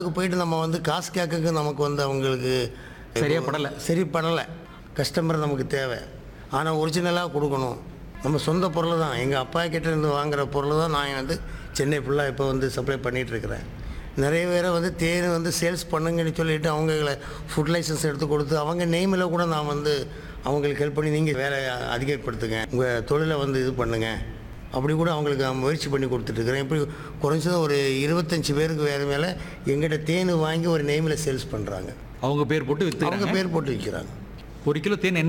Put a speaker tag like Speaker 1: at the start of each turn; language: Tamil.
Speaker 1: போயிட்டு நம்ம வந்து காசு கேட்க நமக்கு வந்து அவங்களுக்கு சரிப்படலை. கஸ்டமர் நமக்கு தேவை, ஆனால் ஒரிஜினலாக கொடுக்கணும். நம்ம சொந்த பொருள் தான், எங்கள் அப்பா கிட்ட இருந்து வாங்குகிற பொருள் தான் நான் வந்து சென்னை ஃபுல்லாக இப்போ வந்து சப்ளை பண்ணிகிட்ருக்கிறேன். நிறைய பேரை வந்து தேன் வந்து சேல்ஸ் பண்ணுங்கன்னு சொல்லிவிட்டு அவங்கள ஃபுட் லைசன்ஸ் எடுத்து கொடுத்து அவங்க நேமில் கூட நான் வந்து அவங்களுக்கு ஹெல்ப் பண்ணி நீங்கள் வேலை அதிகப்படுத்துங்க, உங்கள் தொழிலை வந்து இது பண்ணுங்கள் அப்படி கூட அவங்களுக்கு நான் முயற்சி பண்ணி கொடுத்துட்ருக்குறேன். இப்படி குறைஞ்சது ஒரு 25 பேருக்கு வேறு மேலே எங்கிட்ட தேன் வாங்கி ஒரு நேமில் சேல்ஸ் பண்ணுறாங்க.
Speaker 2: அவங்க பேர் போட்டு
Speaker 1: அவங்க பேர் போட்டு விற்கிறாங்க.
Speaker 2: ஒரு கிலோ தேன் என்ன